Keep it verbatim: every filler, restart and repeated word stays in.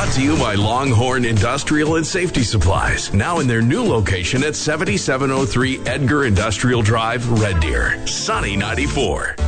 Brought to you by Longhorn Industrial and Safety Supplies. Now in their new location at seventy-seven oh three Edgar Industrial Drive, Red Deer. Sunny ninety-four.